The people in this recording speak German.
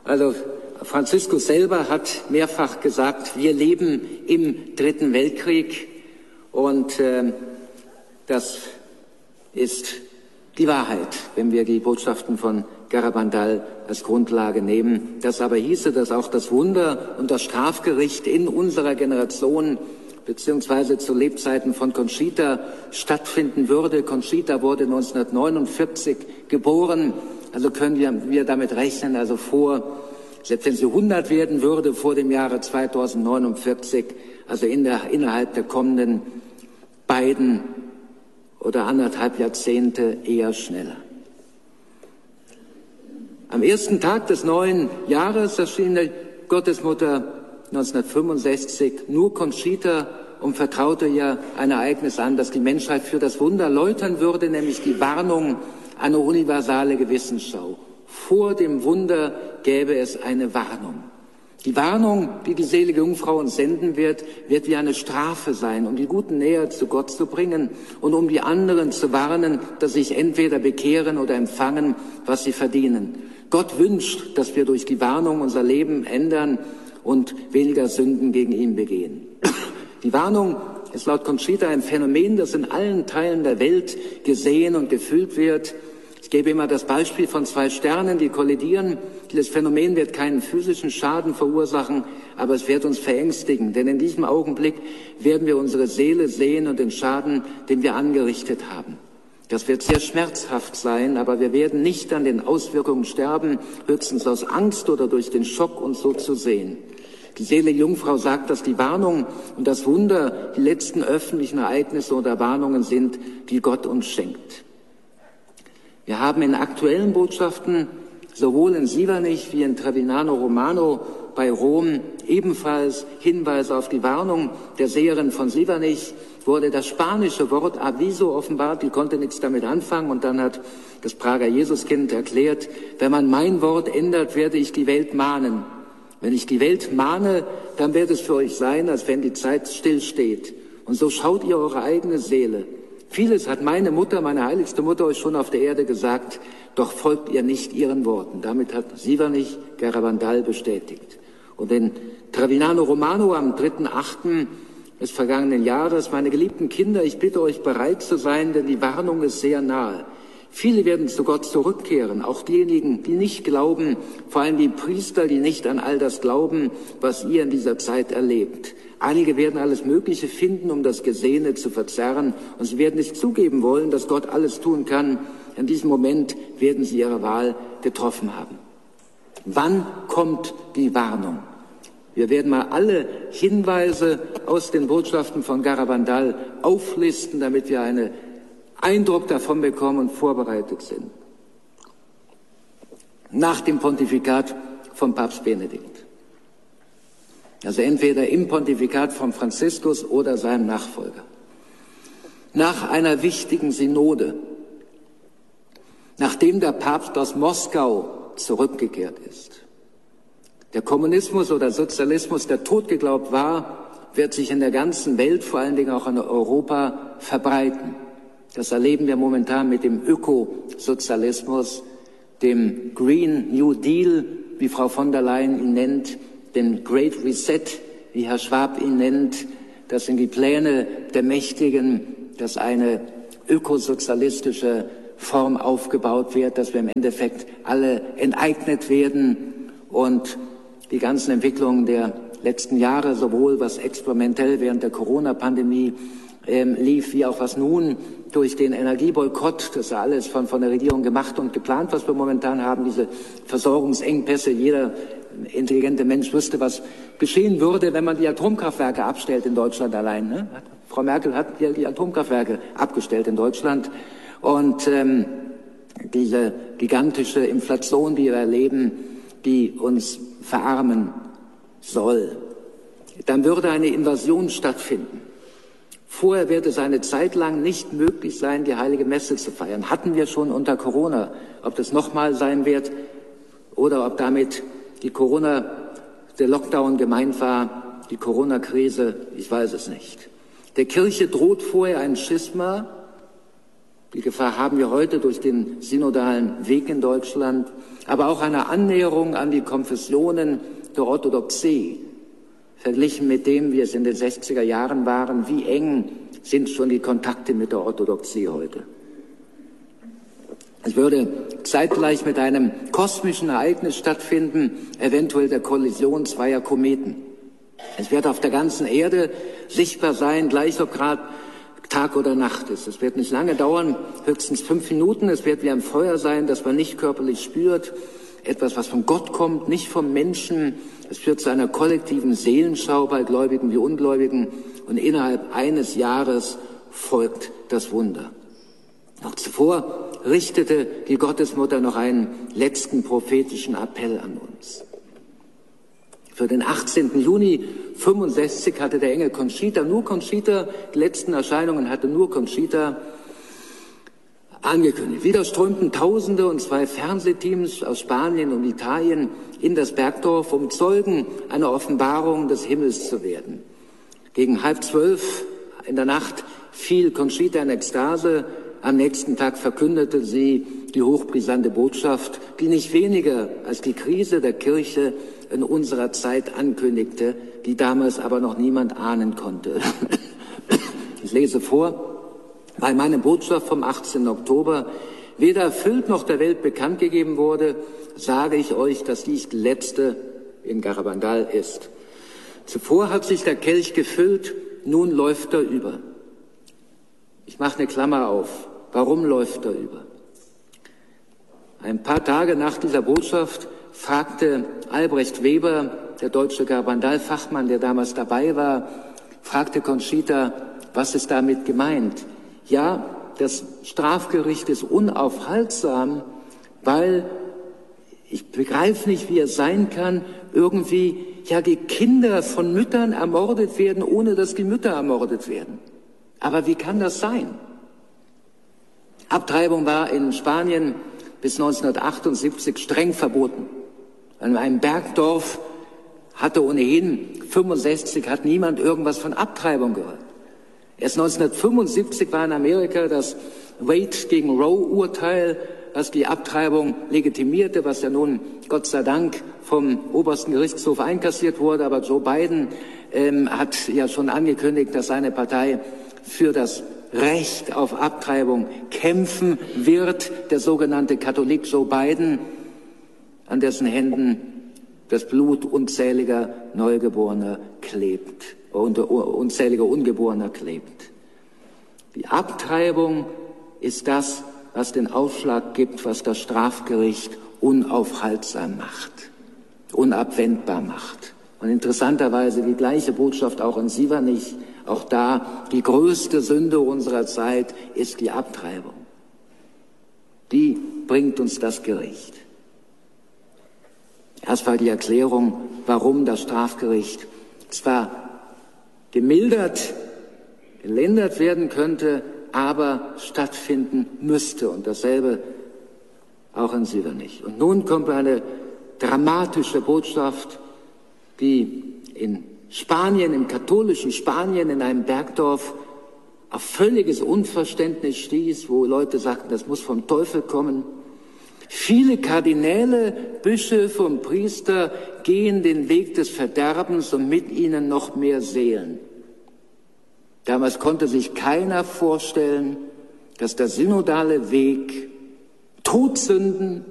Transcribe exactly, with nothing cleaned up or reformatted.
Also Franziskus selber hat mehrfach gesagt, wir leben im Dritten Weltkrieg und äh, das ist die Wahrheit, wenn wir die Botschaften von Garabandal als Grundlage nehmen. Das aber hieße, dass auch das Wunder und das Strafgericht in unserer Generation beziehungsweise zu Lebzeiten von Conchita stattfinden würde. Conchita wurde neunzehnhundertneunundvierzig geboren, also können wir, wir damit rechnen, also vor, selbst wenn sie hundert werden würde, vor dem Jahre zweitausendneunundvierzig, also in der, innerhalb der kommenden beiden oder anderthalb Jahrzehnte eher schneller. Am ersten Tag des neuen Jahres erschien die Gottesmutter neunzehnhundertfünfundsechzig nur Conchita und vertraute ihr ein Ereignis an, das die Menschheit für das Wunder läutern würde, nämlich die Warnung, eine universale Gewissensschau. Vor dem Wunder gäbe es eine Warnung. Die Warnung, die die selige Jungfrau uns senden wird, wird wie eine Strafe sein, um die Guten näher zu Gott zu bringen und um die anderen zu warnen, dass sie sich entweder bekehren oder empfangen, was sie verdienen. Gott wünscht, dass wir durch die Warnung unser Leben ändern und weniger Sünden gegen ihn begehen. Die Warnung ist laut Conchita ein Phänomen, das in allen Teilen der Welt gesehen und gefühlt wird. Ich gebe immer das Beispiel von zwei Sternen, die kollidieren. Dieses Phänomen wird keinen physischen Schaden verursachen, aber es wird uns verängstigen. Denn in diesem Augenblick werden wir unsere Seele sehen und den Schaden, den wir angerichtet haben. Das wird sehr schmerzhaft sein, aber wir werden nicht an den Auswirkungen sterben, höchstens aus Angst oder durch den Schock, uns so zu sehen. Die selige Jungfrau sagt, dass die Warnung und das Wunder die letzten öffentlichen Ereignisse oder Warnungen sind, die Gott uns schenkt. Wir haben in aktuellen Botschaften, sowohl in Sivanich wie in Trevignano Romano bei Rom, ebenfalls Hinweise auf die Warnung der Seherin von Sivanich, wurde das spanische Wort Aviso offenbart, die konnte nichts damit anfangen und dann hat das Prager Jesuskind erklärt, wenn man mein Wort ändert, werde ich die Welt mahnen. Wenn ich die Welt mahne, dann wird es für euch sein, als wenn die Zeit stillsteht. Und so schaut ihr eure eigene Seele. Vieles hat meine Mutter, meine heiligste Mutter, euch schon auf der Erde gesagt, doch folgt ihr nicht ihren Worten. Damit hat Sivanich Garabandal bestätigt. Und in Trevignano Romano am dritten achten des vergangenen Jahres, meine geliebten Kinder, ich bitte euch bereit zu sein, denn die Warnung ist sehr nahe. Viele werden zu Gott zurückkehren, auch diejenigen, die nicht glauben, vor allem die Priester, die nicht an all das glauben, was ihr in dieser Zeit erlebt. Einige werden alles Mögliche finden, um das Gesehene zu verzerren, und sie werden nicht zugeben wollen, dass Gott alles tun kann. In diesem Moment werden sie ihre Wahl getroffen haben. Wann kommt die Warnung? Wir werden mal alle Hinweise aus den Botschaften von Garabandal auflisten, damit wir einen Eindruck davon bekommen und vorbereitet sind. Nach dem Pontifikat von Papst Benedikt. Also entweder im Pontifikat von Franziskus oder seinem Nachfolger. Nach einer wichtigen Synode, nachdem der Papst aus Moskau zurückgekehrt ist. Der Kommunismus oder Sozialismus, der tot geglaubt war, wird sich in der ganzen Welt, vor allen Dingen auch in Europa, verbreiten. Das erleben wir momentan mit dem Ökosozialismus, dem Green New Deal, wie Frau von der Leyen ihn nennt, dem Great Reset, wie Herr Schwab ihn nennt. Das sind die Pläne der Mächtigen, dass eine ökosozialistische Form aufgebaut wird, dass wir im Endeffekt alle enteignet werden und die ganzen Entwicklungen der letzten Jahre, sowohl was experimentell während der Corona-Pandemie ähm, lief, wie auch was nun durch den Energieboykott, das ist ja alles von, von der Regierung gemacht und geplant, was wir momentan haben, diese Versorgungsengpässe. Jeder intelligente Mensch wüsste, was geschehen würde, wenn man die Atomkraftwerke abstellt in Deutschland allein. Ne? Frau Merkel hat ja die Atomkraftwerke abgestellt in Deutschland. Und ähm, diese gigantische Inflation, die wir erleben, die uns verarmen soll, dann würde eine Invasion stattfinden. Vorher wird es eine Zeit lang nicht möglich sein, die Heilige Messe zu feiern. Hatten wir schon unter Corona. Ob das nochmal sein wird oder ob damit die Corona, der Lockdown gemeint war, die Corona-Krise, ich weiß es nicht. Der Kirche droht vorher ein Schisma, Die Gefahr haben wir heute durch den synodalen Weg in Deutschland, aber auch eine Annäherung an die Konfessionen der Orthodoxie. Verglichen mit dem, wie es in den sechziger Jahren waren, wie eng sind schon die Kontakte mit der Orthodoxie heute. Es würde zeitgleich mit einem kosmischen Ereignis stattfinden, eventuell der Kollision zweier Kometen. Es wird auf der ganzen Erde sichtbar sein, gleich ob gerade Tag oder Nacht ist. Es wird nicht lange dauern, höchstens fünf Minuten. Es wird wie ein Feuer sein, das man nicht körperlich spürt. Etwas, was von Gott kommt, nicht vom Menschen. Es führt zu einer kollektiven Seelenschau bei Gläubigen wie Ungläubigen. Und innerhalb eines Jahres folgt das Wunder. Noch zuvor richtete die Gottesmutter noch einen letzten prophetischen Appell an uns. Für den achtzehnten Juni fünfundsechzig hatte der Engel Conchita, nur Conchita, die letzten Erscheinungen hatte nur Conchita angekündigt. Wieder strömten Tausende und zwei Fernsehteams aus Spanien und Italien in das Bergdorf, um Zeugen einer Offenbarung des Himmels zu werden. Gegen halb zwölf in der Nacht fiel Conchita in Ekstase. Am nächsten Tag verkündete sie die hochbrisante Botschaft, die nicht weniger als die Krise der Kirche in unserer Zeit ankündigte, die damals aber noch niemand ahnen konnte. Ich lese vor. Weil meine Botschaft vom achtzehnten Oktober weder erfüllt noch der Welt bekannt gegeben wurde, sage ich euch, dass dies die letzte in Garabandal ist. Zuvor hat sich der Kelch gefüllt, nun läuft er über. Ich mache eine Klammer auf. Warum läuft er über? Ein paar Tage nach dieser Botschaft fragte Albrecht Weber, der deutsche Garabandal-Fachmann, der damals dabei war, fragte Conchita, was ist damit gemeint? Ja, das Strafgericht ist unaufhaltsam, weil ich begreife nicht, wie es sein kann, irgendwie ja die Kinder von Müttern ermordet werden, ohne dass die Mütter ermordet werden. Aber wie kann das sein? Abtreibung war in Spanien bis neunzehnhundertachtundsiebzig streng verboten. In einem Bergdorf hatte ohnehin fünfundsechzig hat niemand irgendwas von Abtreibung gehört. Erst neunzehnhundertfünfundsiebzig war in Amerika das Wade gegen Roe-Urteil, was die Abtreibung legitimierte, was ja nun Gott sei Dank vom obersten Gerichtshof einkassiert wurde. Aber Joe Biden ähm, hat ja schon angekündigt, dass seine Partei für das Recht auf Abtreibung kämpfen wird. Der sogenannte Katholik Joe Biden, an dessen Händen das Blut unzähliger Neugeborener klebt. unzähliger Ungeborener klebt. Die Abtreibung ist das, was den Ausschlag gibt, was das Strafgericht unaufhaltsam macht, unabwendbar macht. Und interessanterweise die gleiche Botschaft auch in Sievernich, auch da die größte Sünde unserer Zeit ist die Abtreibung. Die bringt uns das Gericht. Erstmal die Erklärung, warum das Strafgericht zwar gemildert, gelindert werden könnte, aber stattfinden müsste. Und dasselbe auch in Sievernich. Und nun kommt eine dramatische Botschaft, die in Spanien, im katholischen Spanien, in einem Bergdorf auf völliges Unverständnis stieß, wo Leute sagten, das muss vom Teufel kommen. Viele Kardinäle, Bischöfe und Priester gehen den Weg des Verderbens und mit ihnen noch mehr Seelen. Damals konnte sich keiner vorstellen, dass der synodale Weg Todsünden,